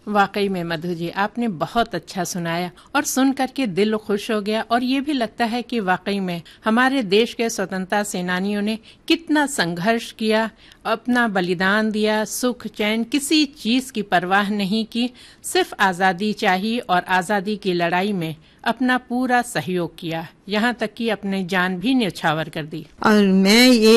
वाकई में मधु जी, आपने बहुत अच्छा सुनाया और सुन करके दिल खुश हो गया। और ये भी लगता है कि वाकई में हमारे देश के स्वतंत्रता सेनानियों ने कितना संघर्ष किया, अपना बलिदान दिया, सुख चैन किसी चीज की परवाह नहीं की, सिर्फ आजादी चाहिए और आजादी की लड़ाई में अपना पूरा सहयोग किया, यहाँ तक कि अपनी जान भी न्यौछावर कर दी। और मैं ये